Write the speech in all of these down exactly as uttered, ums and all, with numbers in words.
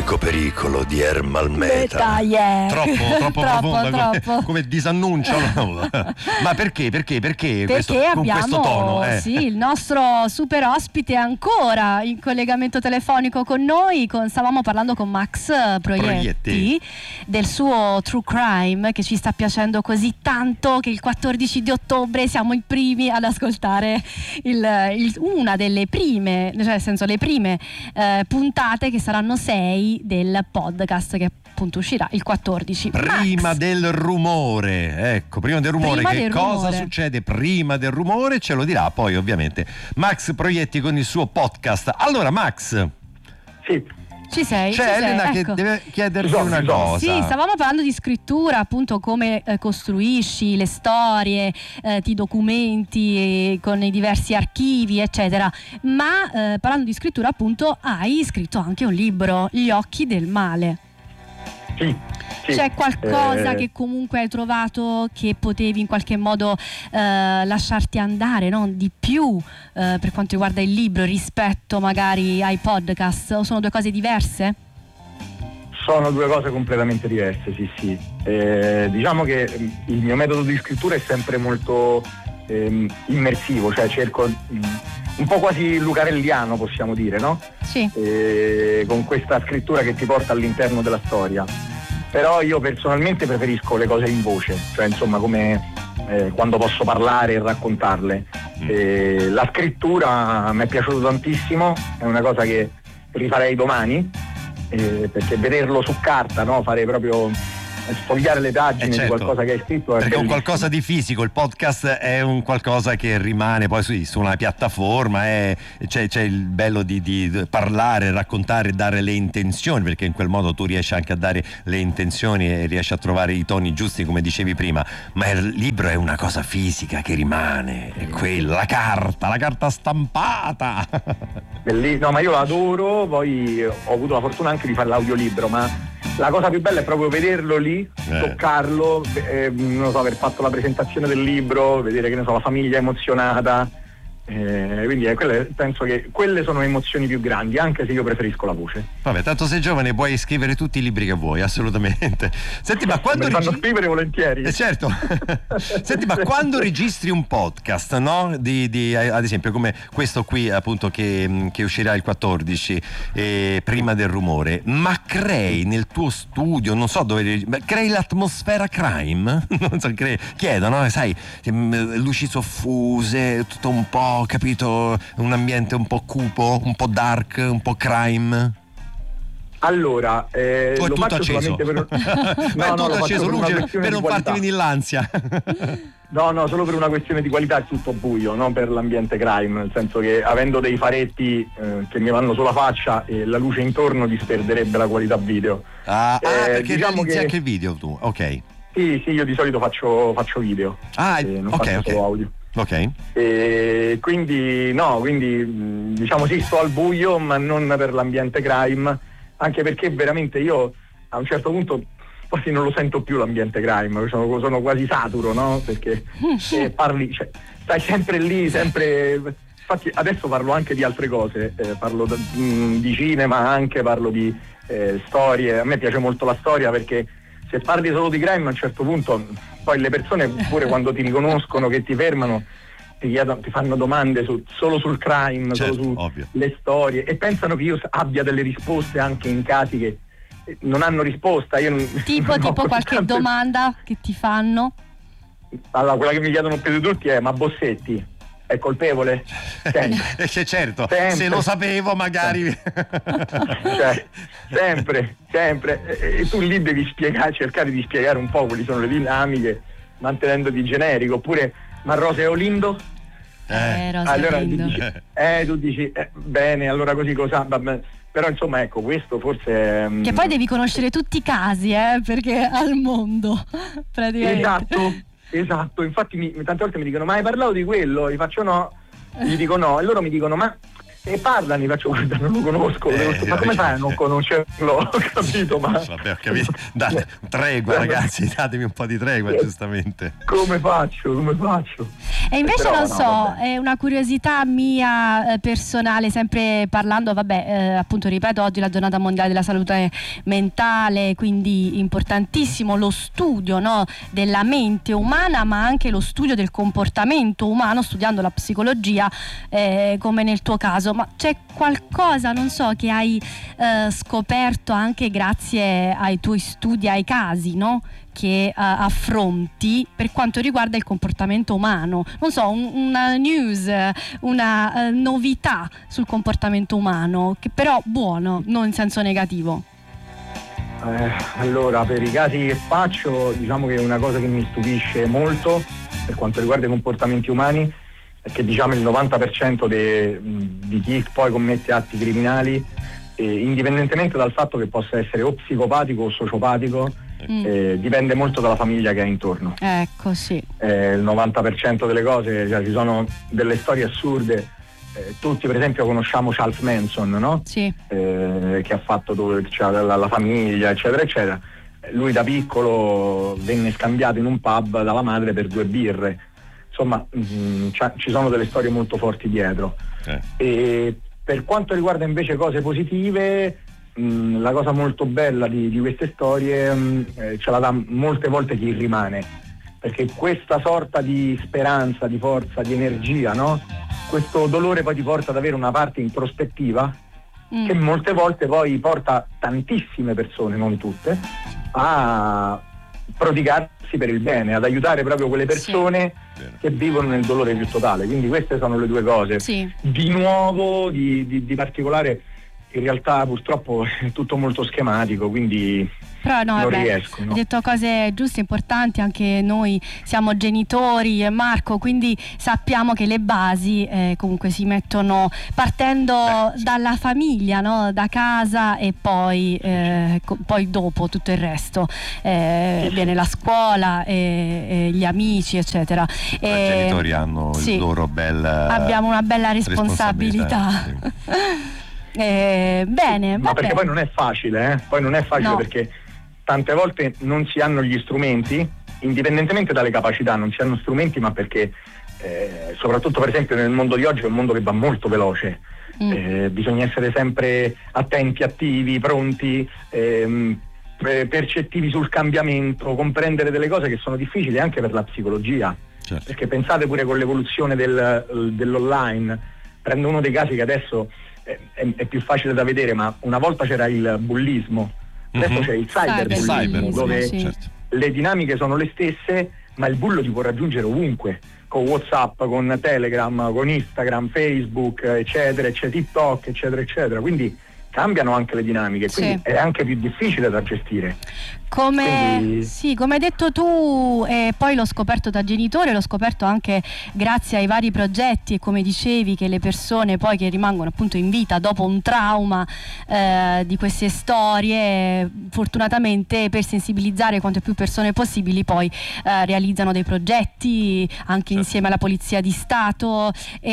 L'unico pericolo di Ermal Meta. Yeah. Troppo, troppo, troppo profonda troppo. Come, come disannuncio. No? Ma perché? Perché? Perché, Perché questo, abbiamo con questo tono? Eh. Sì, il nostro super ospite ancora in collegamento telefonico con noi. Con, stavamo parlando con Max Proietti, Proietti del suo True Crime che ci sta piacendo così tanto che il quattordici di ottobre siamo i primi ad ascoltare il, il, una delle prime, cioè nel senso le prime eh, puntate che saranno sei del podcast che appunto uscirà il quattordici. Prima Max. del rumore, ecco, prima del rumore, Prima che del cosa rumore. succede prima del rumore ce lo dirà poi ovviamente Max Proietti con il suo podcast. Allora Max, sì, ci sei? c'è ci Elena sei? che Ecco. deve chiederti Ci sono, una ci sono. cosa. Sì, stavamo parlando di scrittura, appunto come eh, costruisci le storie, eh, ti documenti eh, con i diversi archivi, eccetera. Ma eh, parlando di scrittura, appunto, hai scritto anche un libro, Gli occhi del male. sì, sì. C'è qualcosa Eh, che comunque hai trovato che potevi in qualche modo eh, lasciarti andare, no? Di più eh, per quanto riguarda il libro rispetto magari ai podcast, o sono due cose diverse? Sono due cose completamente diverse, sì, sì. Eh, diciamo che il mio metodo di scrittura è sempre molto ehm, immersivo, cioè cerco mh, un po' quasi lucarelliano, possiamo dire, no? Sì. Eh, con questa scrittura che ti porta all'interno della storia. Però io personalmente preferisco le cose in voce, cioè insomma come eh, quando posso parlare e raccontarle. Eh, la scrittura mi è piaciuto tantissimo, è una cosa che rifarei domani, eh, perché vederlo su carta, no? Fare proprio sfogliare le pagine Eh, certo. di qualcosa che hai scritto è Perché è un bellissimo. qualcosa di fisico, il podcast è un qualcosa che rimane poi su, su una piattaforma, è, c'è, c'è il bello di, di parlare, raccontare, dare le intenzioni, perché in quel modo tu riesci anche a dare le intenzioni e riesci a trovare i toni giusti, come dicevi prima. Ma il libro è una cosa fisica che rimane, è quella, la carta, la carta stampata. Belli- no, ma io lo adoro, poi ho avuto la fortuna anche di fare l'audiolibro, ma la cosa più bella è proprio vederlo lì, Eh. toccarlo, eh, non so, aver fatto la presentazione del libro, vedere che ne so, la famiglia emozionata. Eh, quindi eh, quelle, penso che quelle sono le emozioni più grandi, anche se io preferisco la voce. Vabbè, tanto sei giovane, puoi scrivere tutti i libri che vuoi, assolutamente. Senti, ma quando Me li fanno regi- scrivere volentieri. Eh, certo. Senti, ma quando registri un podcast, no? Di, di, ad esempio come questo qui appunto che, che uscirà il quattordici, eh, prima del rumore, ma crei nel tuo studio, non so dove, ma crei l'atmosfera crime? Non so, crei, chiedo, no? Sai, ehm, luci soffuse, tutto un po', capito, un ambiente un po' cupo, un po' dark, un po' crime. Allora, eh, Tu è lo tutto faccio acceso. solamente per... Ma è no, no, tutto lo faccio acceso, per una luce, questione per di non farti qualità. venire l'ansia. No, no, solo per una questione di qualità è tutto buio, non per l'ambiente crime, nel senso che avendo dei faretti eh, che mi vanno sulla faccia e la luce intorno disperderebbe la qualità video. Ah, ah, Eh, perché diciamo realizzi che- anche il video tu, ok. Sì, sì, io di solito faccio, faccio video, Ah, eh, non ok, faccio ok. solo audio. Ok. E quindi no, quindi mh, diciamo sì, sto al buio, ma non per l'ambiente crime, anche perché veramente io a un certo punto quasi non lo sento più l'ambiente crime, sono, sono quasi saturo, no? Perché eh, parli, cioè, stai sempre lì, sempre. Infatti adesso parlo anche di altre cose, eh, parlo da- mh, di cinema, anche parlo di eh, storie. A me piace molto la storia perché se parli solo di crime a un certo punto poi le persone pure quando ti riconoscono, che ti fermano, ti, chiedono, ti fanno domande su, solo sul crime, Certo, solo ovvio. sulle storie, e pensano che io abbia delle risposte anche in casi che eh, non hanno risposta. Io non, Tipo, non ho tipo così qualche tante- domanda che ti fanno? Allora, quella che mi chiedono più di tutti è: ma Bossetti è colpevole? Sempre. Eh, sì, certo, Sempre. se lo sapevo magari. Cioè, sempre, sempre. E, e tu lì devi spiegare, cercare di spiegare un po' quali sono le dinamiche, mantenendoti generico. Oppure, ma Rosa e Olindo? Eh, Rosa Allora tu Lindo. dici, eh, tu dici eh, bene, allora così cosa? Vabbè. Però insomma, ecco, questo forse è, Che poi devi conoscere tutti i casi, eh, perché al mondo praticamente. esatto, esatto. Infatti mi, tante volte mi dicono: ma hai parlato di quello? Gli faccio no, gli dico no, e loro mi dicono: ma e parlano, gli faccio guarda non lo conosco, eh, devo, ma come fai a non conoscerlo? Ho capito, ma vabbè, ho capito. Date tregua ragazzi, datemi un po' di tregua, giustamente. Come faccio, come faccio? E invece Però, non no, so, vabbè. è una curiosità mia eh, personale, sempre parlando, vabbè, eh, appunto ripeto, oggi è la giornata mondiale della salute mentale, quindi importantissimo lo studio, no, della mente umana, ma anche lo studio del comportamento umano, studiando la psicologia, eh, come nel tuo caso. Ma c'è qualcosa, non so, che hai eh, scoperto anche grazie ai tuoi studi, ai casi, no? Che uh, affronti per quanto riguarda il comportamento umano, non so, un, una news, una uh, novità sul comportamento umano, che però buono, non in senso negativo. Eh, allora, per i casi che faccio, diciamo che una cosa che mi stupisce molto per quanto riguarda i comportamenti umani è che diciamo il novanta per cento de, di chi poi commette atti criminali, eh, indipendentemente dal fatto che possa essere o psicopatico o sociopatico, mm. eh, dipende molto dalla famiglia che ha intorno. Ecco, sì. Eh, il novanta per cento delle cose, cioè, ci sono delle storie assurde. Eh, tutti per esempio conosciamo Charles Manson, no? Sì. Eh, che ha fatto dove, cioè, la, la famiglia, eccetera, eccetera. Lui da piccolo venne scambiato in un pub dalla madre per due birre. Insomma, mh, ci sono delle storie molto forti dietro. Eh. E per quanto riguarda invece cose positive, mh, la cosa molto bella di, di queste storie mh, eh, ce la dà molte volte chi rimane, perché questa sorta di speranza, di forza, di energia, no? Questo dolore poi ti porta ad avere una parte introspettiva mm. che molte volte poi porta tantissime persone, non tutte, a prodigarsi per il bene, ad aiutare proprio quelle persone sì. che vivono nel dolore più totale. Quindi queste sono le due cose. Sì. Di nuovo, di, di, di particolare, in realtà purtroppo è tutto molto schematico, quindi però no, non vabbè, riesco. No? Hai detto cose giuste, importanti, anche noi siamo genitori, eh, Marco, quindi sappiamo che le basi eh, comunque si mettono partendo Beh, sì. dalla famiglia, no? Da casa e poi, eh, co- poi dopo tutto il resto. Eh, sì. Viene la scuola, e, e gli amici, eccetera. I e, genitori hanno sì, il loro bel abbiamo una bella responsabilità. responsabilità sì. eh, bene, ma vabbè. perché poi non è facile, eh? Poi non è facile no. perché tante volte non si hanno gli strumenti, indipendentemente dalle capacità, non si hanno strumenti, ma perché eh, soprattutto per esempio nel mondo di oggi è un mondo che va molto veloce, mm. eh, bisogna essere sempre attenti, attivi, pronti, ehm, percettivi sul cambiamento, comprendere delle cose che sono difficili anche per la psicologia, certo. Perché pensate pure con l'evoluzione del, dell'online, prendo uno dei casi che adesso è, è, è più facile da vedere, ma una volta c'era il bullismo. Adesso mm-hmm. c'è il cyberbullismo, dove sì. certo. le dinamiche sono le stesse, ma il bullo ti può raggiungere ovunque, con WhatsApp, con Telegram, con Instagram, Facebook, eccetera, eccetera, TikTok, eccetera, eccetera. Quindi cambiano anche le dinamiche, quindi sì. è anche più difficile da gestire. Come, quindi... sì, come hai detto tu, e eh, poi l'ho scoperto da genitore, l'ho scoperto anche grazie ai vari progetti e come dicevi che le persone poi che rimangono appunto in vita dopo un trauma eh, di queste storie, fortunatamente per sensibilizzare quante più persone possibili poi eh, realizzano dei progetti anche certo. insieme alla Polizia di Stato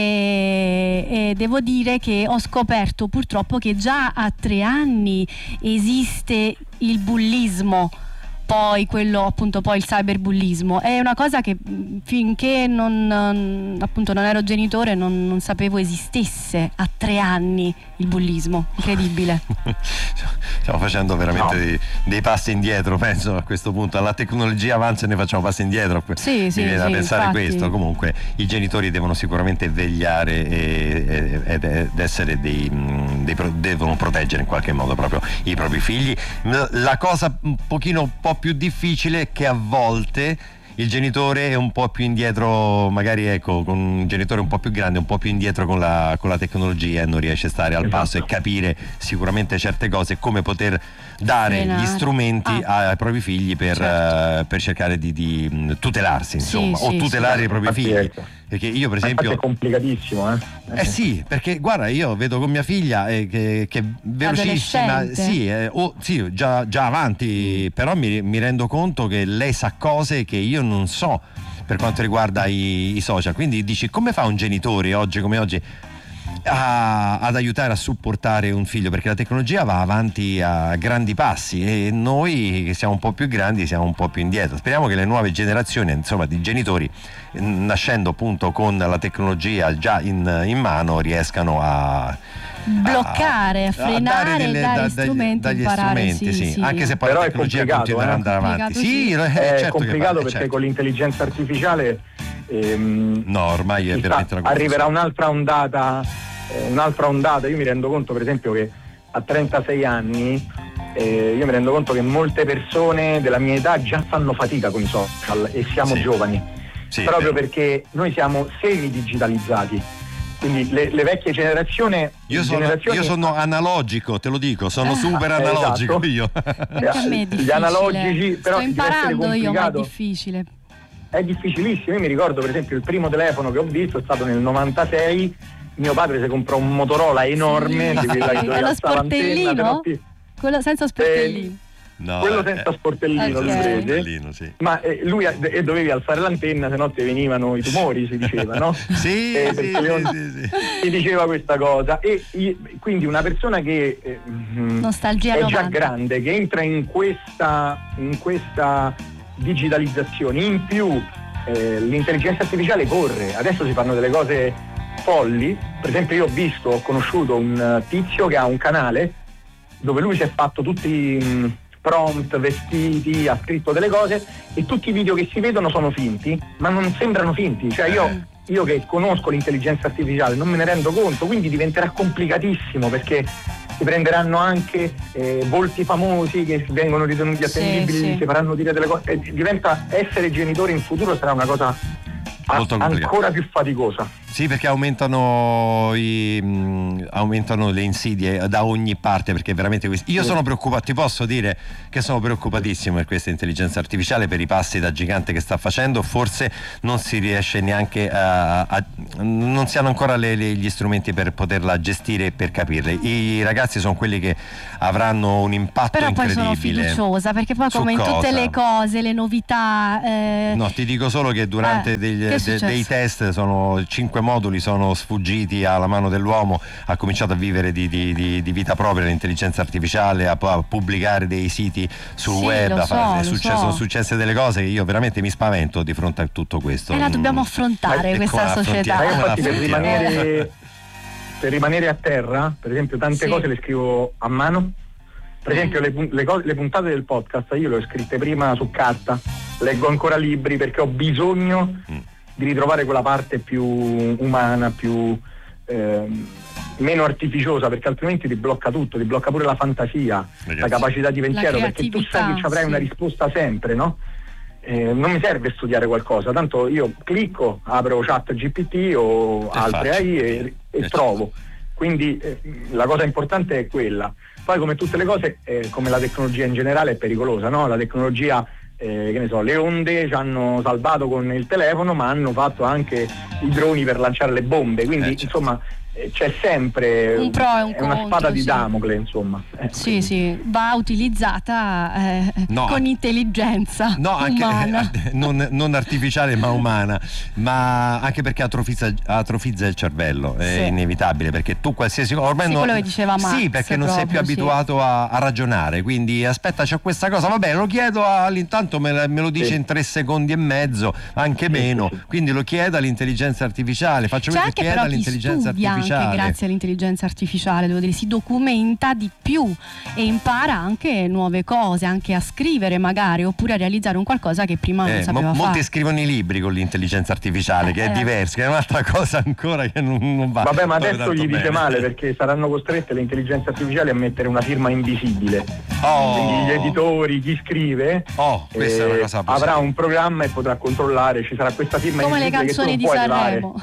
e, e devo dire che ho scoperto purtroppo che già a tre anni esiste il bullismo, poi quello appunto poi il cyberbullismo. È una cosa che finché non, non appunto non ero genitore non, non sapevo esistesse a tre anni il bullismo. Incredibile. Stiamo facendo veramente no. dei, dei passi indietro, penso a questo punto. La tecnologia avanza e ne facciamo passi indietro. Sì, Mi sì, viene da sì, pensare infatti. questo. Comunque i genitori devono sicuramente vegliare e, e, ed essere dei, dei devono proteggere in qualche modo proprio i propri figli. La cosa un pochino un po' più difficile è che a volte il genitore è un po' più indietro, magari ecco, con un genitore un po' più grande, un po' più indietro con la, con la tecnologia e non riesce a stare al passo e capire sicuramente certe cose, come poter dare Frenare. gli strumenti ah. ai propri figli per, certo. uh, per cercare di, di tutelarsi, insomma, sì, o sì, tutelare sì. i propri Infatti, figli. ecco. Perché io per esempio è complicatissimo eh? Eh sì, perché guarda, io vedo con mia figlia eh, che, che è velocissima, sì, eh, oh, sì già, già avanti, però mi, mi rendo conto che lei sa cose che io non so per quanto riguarda i, i social, quindi dici come fa un genitore oggi come oggi a, ad aiutare a supportare un figlio, perché la tecnologia va avanti a grandi passi e noi che siamo un po' più grandi siamo un po' più indietro. Speriamo che le nuove generazioni, insomma, di genitori, nascendo appunto con la tecnologia già in, in mano, riescano a bloccare, a frenare, a dare delle, dare da, strumenti, dagli imparare, strumenti, sì, sì, sì. Anche se poi però la tecnologia continuerà ad andare avanti. Sì, sì. è, è certo complicato che, perché certo. con l'intelligenza artificiale ehm, no, ormai è veramente una cosa. Arriverà un'altra ondata, eh, un'altra ondata. Io mi rendo conto, per esempio, che a trentasei anni eh, io mi rendo conto che molte persone della mia età già fanno fatica con i social e siamo sì. giovani, sì, proprio perché noi siamo semi-digitalizzati. Quindi le, le vecchie generazioni io sono, generazioni... io sono analogico, te lo dico, sono super ah, analogico, esatto. io. Anche a me è difficile. Gli analogici, però sto imparando io, ma è difficile. È difficilissimo. Io mi ricordo, per esempio, il primo telefono che ho visto è stato nel novantasei. Mio padre si comprò un Motorola enorme, sì, di quella sì. che Lo sportellino? Quello senza sportellino. Eh, No, quello senza eh, sportellino, okay. sportellino sì. Ma eh, lui e dovevi alzare l'antenna, se no ti venivano i tumori, si diceva, no? sì, eh, sì, non, sì, sì, si diceva questa cosa. E io, quindi una persona che eh, Nostalgia è novanta. già grande, che entra in questa, in questa digitalizzazione, in più eh, l'intelligenza artificiale corre. Adesso si fanno delle cose folli. Per esempio, io ho visto, ho conosciuto un tizio che ha un canale dove lui si è fatto tutti mh, prompt, vestiti, ha scritto delle cose e tutti i video che si vedono sono finti, ma non sembrano finti. Cioè io, io che conosco l'intelligenza artificiale non me ne rendo conto, quindi diventerà complicatissimo perché si prenderanno anche eh, volti famosi che vengono ritenuti attendibili, sì, sì. si faranno dire delle cose. E diventa, essere genitore in futuro sarà una cosa molto ancora più faticosa. Sì, perché aumentano i, mh, aumentano le insidie da ogni parte, perché veramente questi... io sono preoccupato, ti posso dire che sono preoccupatissimo per questa intelligenza artificiale, per i passi da gigante che sta facendo. Forse non si riesce neanche a, a non si hanno ancora le, le, gli strumenti per poterla gestire e per capirle. I ragazzi sono quelli che avranno un impatto però incredibile. Poi sono fiduciosa, perché poi come in tutte le cose, le novità eh... no, ti dico solo che durante eh, degli, de, dei test sono cinque moduli sono sfuggiti alla mano dell'uomo, ha cominciato a vivere di, di, di, di vita propria l'intelligenza artificiale, a, a pubblicare dei siti sul sì, web, so, a, è successo, so. sono successe delle cose che io veramente mi spavento di fronte a tutto questo. E la dobbiamo affrontare mm. questa società. Ma infatti per rimanere, per rimanere a terra, per esempio tante sì. cose le scrivo a mano. Per esempio le, le, cose, le puntate del podcast io le ho scritte prima su carta, leggo ancora libri perché ho bisogno mm. di ritrovare quella parte più umana, più eh, meno artificiosa, perché altrimenti ti blocca tutto, ti blocca pure la fantasia, Ragazzi. la capacità di pensiero, perché tu sai che ci avrai sì. una risposta sempre, no? Eh, non mi serve studiare qualcosa, tanto io clicco, apro chat G P T o e altre A I e, e trovo. Quindi eh, la cosa importante è quella. Poi come tutte le cose, eh, come la tecnologia in generale è pericolosa, no? La tecnologia Eh, che ne so, le onde ci hanno salvato con il telefono, ma hanno fatto anche i droni per lanciare le bombe, quindi eh, certo. insomma eh, c'è sempre un pro e un è una contro, spada di sì. Damocle, insomma. Eh, sì, quindi. sì, va utilizzata eh, no, con intelligenza no, anche, umana. Eh, non, non artificiale ma umana, ma anche perché atrofizza, atrofizza il cervello, è sì. inevitabile, perché tu qualsiasi cosa ormai sì, non, quello che diceva Max, sì, perché non proprio, sei più abituato sì. a, a ragionare, quindi aspetta, c'è questa cosa, vabbè, lo chiedo all'intanto, me, me lo dice sì. in tre secondi e mezzo, anche sì, meno, sì, sì. quindi lo chiedo all'intelligenza artificiale, faccio C'è vedere che chieda all'intelligenza artificiale. Anche grazie all'intelligenza artificiale, devo dire, si documenta di più e impara anche nuove cose, anche a scrivere magari, oppure a realizzare un qualcosa che prima eh, non sapeva mo- fare. Molti scrivono i libri con l'intelligenza artificiale, eh, che è eh. diverso, che è un'altra cosa ancora che non, non va. Vabbè, ma adesso gli bene. dice male, perché saranno costrette le intelligenze artificiali a mettere una firma invisibile. Oh. Quindi gli editori, chi scrive oh, questa eh, è una cosa avrà un programma e potrà controllare, ci sarà questa firma come invisibile le canzoni che tu non di puoi Sanremo.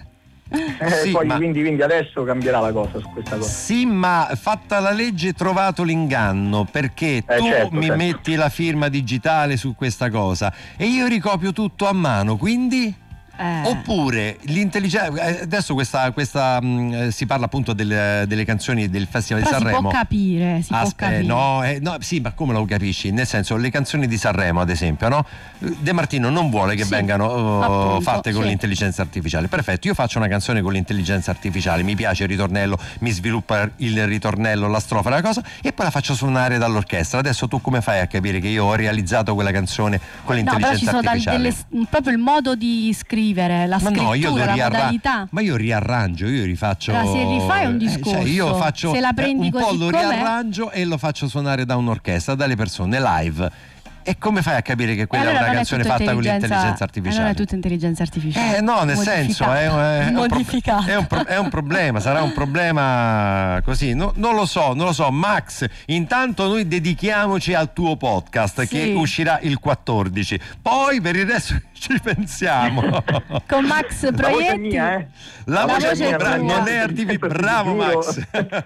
Eh, sì, poi, ma... quindi, quindi adesso cambierà la cosa su questa cosa. Sì, ma fatta la legge trovato l'inganno, perché eh, tu certo, mi certo. metti la firma digitale su questa cosa e io ricopio tutto a mano, quindi Eh. Oppure l'intelligenza. Adesso questa, questa mh, si parla appunto del, delle canzoni del Festival Però di Sanremo. Si può capire, si Aspe- può capire. No, eh, no, sì, ma come lo capisci? Nel senso, le canzoni di Sanremo, ad esempio, no? De Martino non vuole che sì, vengano uh, appunto, fatte con sì. l'intelligenza artificiale. Perfetto, io faccio una canzone con l'intelligenza artificiale, mi piace il ritornello, mi sviluppa il ritornello, la strofa, la cosa, e poi la faccio suonare dall'orchestra. Adesso tu come fai a capire che io ho realizzato quella canzone con l'intelligenza no, però ci sono artificiale? Delle, proprio il modo di scrivere, la ma scrittura, no, io la riarra- modalità. Ma io riarrangio, io rifaccio. Allora, se rifai un discorso, eh, cioè io faccio se la prendi un po' così lo com'è, riarrangio e lo faccio suonare da un'orchestra, dalle persone live. E come fai a capire che quella allora è una canzone è fatta con l'intelligenza artificiale? Allora è tutta intelligenza artificiale. Eh no, nel senso è, è, è, un pro- è, un pro- è un problema, sarà un problema così, no, non lo so, non lo so. Max, intanto noi dedichiamoci al tuo podcast, sì, che uscirà il quattordici. Poi per il resto ci pensiamo. Con Max Proietti. La voce è mia, eh. La, La voce, voce è bra- mia. non è artificiale. Bravo Max.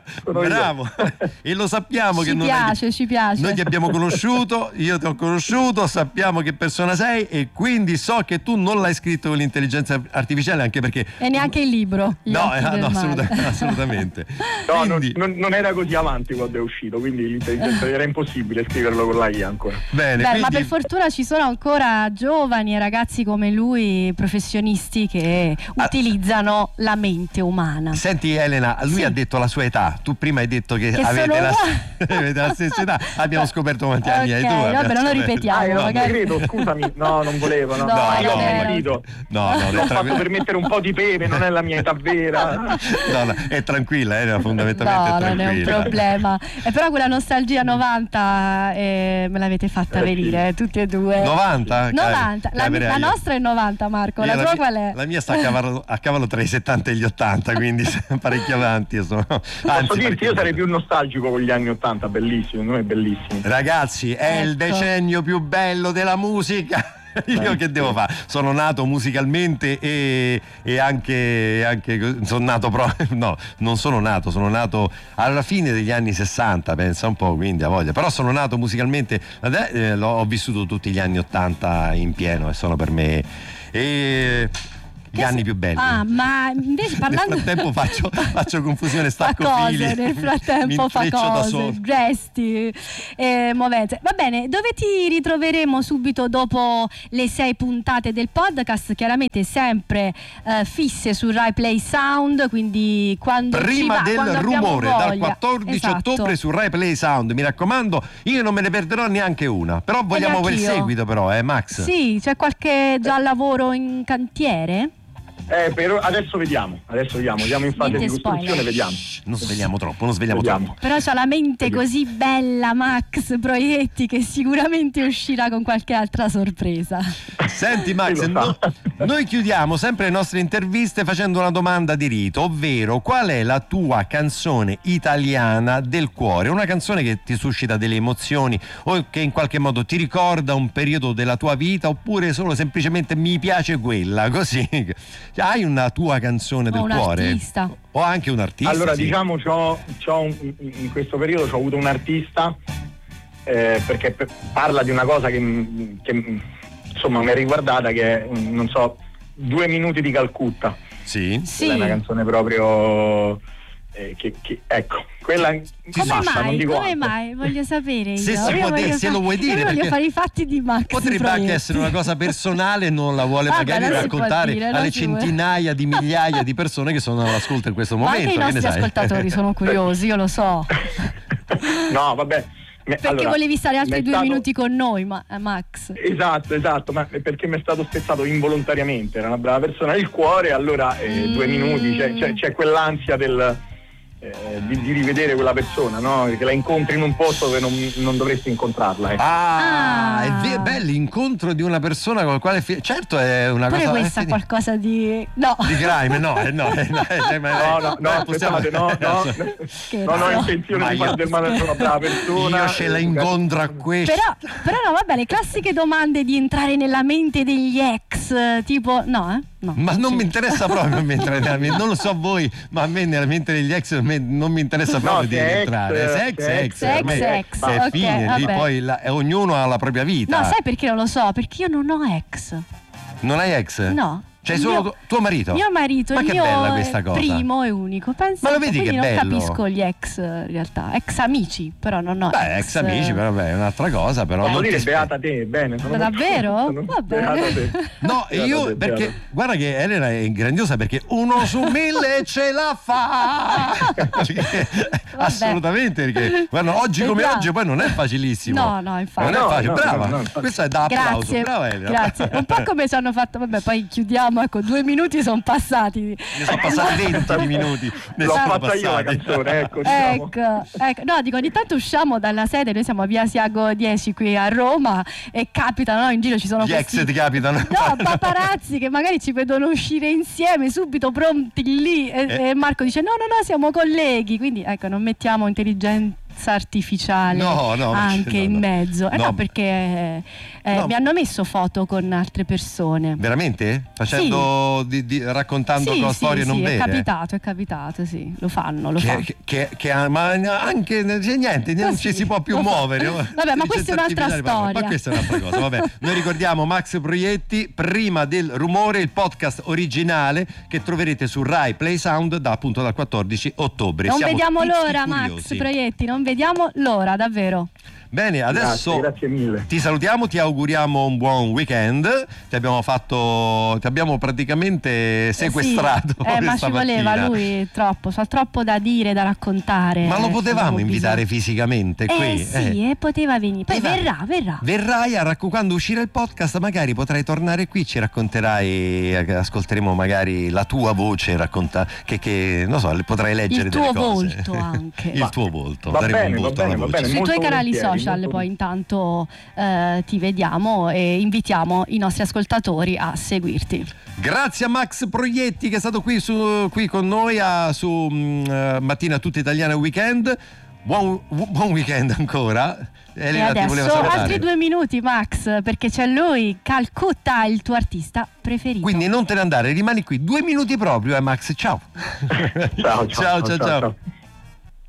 Bravo. E lo sappiamo ci che non piace, è... ci piace. Noi ti abbiamo conosciuto, io ti ho conosciuto, sappiamo che persona sei e quindi so che tu non l'hai scritto con l'intelligenza artificiale, anche perché e neanche il libro. No, eh, no assolutamente, assolutamente. No, quindi... non, non era così avanti quando è uscito, quindi l'intelligenza era impossibile scriverlo con la I A ancora. Bene, Beh, quindi... ma per fortuna ci sono ancora giovani e ragazzi come lui, professionisti che ah. utilizzano la mente umana. Senti Elena, lui sì. ha detto la sua età, tu prima hai detto che, che avete, la, avete la stessa età, abbiamo scoperto quanti anni okay, hai tu. Vabbè, non lo ripetiamo. Ah, no, magari... credo, scusami, no, non volevo, no, no, no io ho mio marito. No, no, l'ho fatto per mettere un po' di pepe, non è la mia età vera. No, no, è tranquilla, era fondamentalmente no, tranquilla. Non è un problema. E però quella nostalgia novanta eh, me l'avete fatta eh, venire, sì. tutti e due. novanta? novanta. La, Caveria, la io. nostra è novanta, Marco. La, la tua mia, qual è? La mia sta a cavallo, a cavallo tra i settanta e gli ottanta, quindi parecchio avanti. Sono, Posso anzi, dirti, io sarei più nostalgico con gli anni ottanta, bellissimo, noi è bellissimo. Ragazzi, è ecco. il decennio più bello della musica. Io che devo fare? Sono nato musicalmente e, e anche, anche sono nato proprio no, non sono nato, sono nato alla fine degli anni sessanta, pensa un po', quindi a voglia. Però sono nato musicalmente, eh, ho vissuto tutti gli anni ottanta in pieno e sono per me e gli anni più belli. Ah, ma invece parlando nel frattempo faccio, faccio confusione, stacco fa fili. Cose, nel frattempo fa cose, gesti, eh, movenze. Va bene, dove ti ritroveremo subito dopo le sei puntate del podcast? Chiaramente sempre eh, fisse su Rai Play Sound, quindi quando prima ci va, del quando rumore voglia. dal quattordici esatto. ottobre su Rai Play Sound, mi raccomando, io non me ne perderò neanche una, però vogliamo quel seguito però, eh Max? Sì, c'è qualche già lavoro in cantiere? Eh, però adesso vediamo, adesso vediamo, siamo in fase Niente di costruzione, spoiler. vediamo. Non svegliamo troppo, non svegliamo Vediamo. troppo. Però c'ha la mente Vediamo. così bella, Max Proietti, che sicuramente uscirà con qualche altra sorpresa. Senti Max, Sì, lo so. no, noi chiudiamo sempre le nostre interviste facendo una domanda di rito, ovvero qual è la tua canzone italiana del cuore? Una canzone che ti suscita delle emozioni o che in qualche modo ti ricorda un periodo della tua vita, oppure solo semplicemente mi piace quella, così. Hai una tua canzone del o un cuore? artista. O anche un artista? Allora sì. diciamo c'ho, c'ho un, in questo periodo ho avuto un artista eh, perché pe- parla di una cosa che, che insomma mi è riguardata, che è, non so, Due minuti di Calcutta. Sì. Sì. È una canzone proprio eh, che, che ecco, quella Come basta, mai? non dico Come altro. mai? Voglio sapere io. Se si Io può voglio dire, se fa- lo vuoi io dire, voglio perché fare i fatti di Max potrebbe Proietti. anche essere una cosa personale e non la vuole Vabbè, magari non si può raccontare dire, non alle si può. centinaia di migliaia di persone che sono all'ascolto in questo Ma momento. anche i che ne nostri sai? ascoltatori sono curiosi, io lo so. No, vabbè. Me- Perché allora, volevi stare altri mi è due stato- minuti con noi, ma, eh, Max. Esatto, esatto, ma perché mi è stato spezzato involontariamente, era una brava persona, il cuore, allora eh, Mm. due minuti, c'è, c'è, c'è quell'ansia del, eh, di, di rivedere quella persona, no? Che la incontri in un posto dove non, non dovresti incontrarla. Ecco. Ah, Ah. è ve- bello l'incontro di una persona con la quale fi- certo è una Pure cosa questa è ha fini- qualcosa di... No. di crime, no, eh, no, eh, no, eh, ma- No, no, no, eh, possiamo- aspettate, no, no, Scherzo. non ho intenzione Ma di io- fare del male a una brava persona. Io ce la incontro a questo. Però, però no, vabbè, le classiche domande di entrare nella mente degli ex, eh, tipo... No, eh? No. Ma non Sì. mi interessa proprio mentre non lo so voi, ma a me nella mente degli ex me- non mi interessa proprio No, di se è ex, entrare. Se è ex, se è è ex, ex, se è per me ex, è ex, è ok, fine, lì vabbè. poi la- e ognuno ha la propria vita. No, sai perché non lo so? Perché io non ho ex. Non hai ex? No. Cioè solo mio, tuo marito? Mio marito, Ma il che mio bella questa cosa. primo e unico. Penso, Ma lo vedi che non bello? capisco gli ex in realtà, ex amici, però non ho. Beh, ex, ex amici, però beh, è un'altra cosa, però. Posso non dire ti beata te, bene. Sono davvero? sono Va bene. te. No, Beata io te, perché beata. guarda che Elena è grandiosa perché uno su mille ce la fa. Assolutamente, perché guarda, oggi come Esatto. oggi poi non è facilissimo. No, no, infatti. Non è No, facile, no, brava. no, no, infatti. Questa è da applauso. Grazie, Brava Elena. grazie. Un po' come ci hanno fatto, vabbè, poi chiudiamo, ecco, due minuti sono passati. Ne sono passati venti di minuti. Ne L'ho sono fatta io la passati. canzone, ecco, diciamo. Ecco, ecco, no, dico, ogni tanto usciamo dalla sede, noi siamo a Via Asiago dieci qui a Roma e capitano, no, in giro ci sono Gli questi ex ti capitano. no, paparazzi che magari ci vedono uscire insieme subito pronti lì e, Eh. e Marco dice no no no siamo colleghi, quindi ecco non mettiamo intelligenza artificiale No, no, anche no, in no. mezzo eh No. no, perché eh, eh, No. mi hanno messo foto con altre persone. Veramente? Facendo di, di- raccontando Sì, con sì, storie sì, non è vere? capitato, è capitato, sì, lo fanno, lo fanno. Che, che, che, ma anche c'è niente, non Così, ci si può più lo fa. muovere. Vabbè, ma questa è un'altra storia. Ma questa è un'altra cosa. Vabbè, noi ricordiamo Max Proietti, Prima del rumore, il podcast originale che troverete su Rai Play Sound da appunto dal quattordici ottobre. Non Siamo vediamo tutti l'ora, Max curiosi. Proietti, non vediamo l'ora, davvero. Bene, adesso Grazie, grazie mille. ti salutiamo, ti auguriamo un buon weekend. Ti abbiamo fatto, ti abbiamo praticamente sequestrato. Sì, eh, ma ci questa voleva mattina. lui troppo, fa troppo da dire, da raccontare. Ma lo eh, potevamo avevo invitare bisogno. fisicamente qui? Eh sì, eh, poteva venire. Poi Eh, va. verrà, verrà. Verrai a racco- quando uscirà il podcast, magari potrai tornare qui, ci racconterai, eh, ascolteremo magari la tua voce, racconta, che, che non so, le potrai leggere Il delle tuo cose. volto anche. Il Va- tuo volto, va daremo bene, un va volto alla bene, va voce. bene. Sui molto tuoi canali volentieri, social molto poi intanto eh, ti vediamo e invitiamo i nostri ascoltatori a seguirti. Grazie a Max Proietti che è stato qui, su, qui con noi a, su mh, Mattina Tutta Italiana Weekend. Buon, buon weekend ancora. Elena e ti voleva adesso salutare. altri due minuti, Max, perché c'è lui, Calcutta, il tuo artista preferito. Quindi non te ne andare, rimani qui due minuti proprio, eh Max, ciao. Ciao, ciao, ciao, ciao. ciao, ciao. ciao.